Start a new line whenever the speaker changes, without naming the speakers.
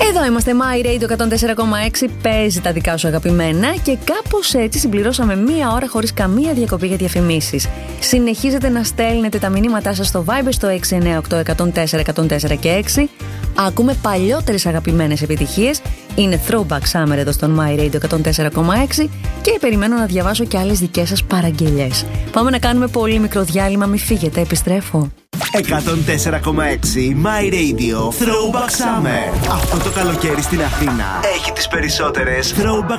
Εδώ είμαστε, My Radio 104,6. Παίζει τα δικά σου αγαπημένα. Και κάπως έτσι συμπληρώσαμε μία ώρα χωρίς καμία διακοπή για διαφημίσεις. Συνεχίζετε να στέλνετε τα μηνύματά σας στο Viber στο 698-104-104 και 6. Ακούμε παλιότερες αγαπημένες επιτυχίες. Είναι Throwback Summer εδώ στον My Radio 104,6. Και περιμένω να διαβάσω και άλλες δικές σας παραγγελιές. Πάμε να κάνουμε πολύ μικρό διάλειμμα. Μην φύγετε, επιστρέφω.
104,6 My Radio Throwback Summer. Αυτό το καλοκαίρι στην Αθήνα έχει τις περισσότερες Throwback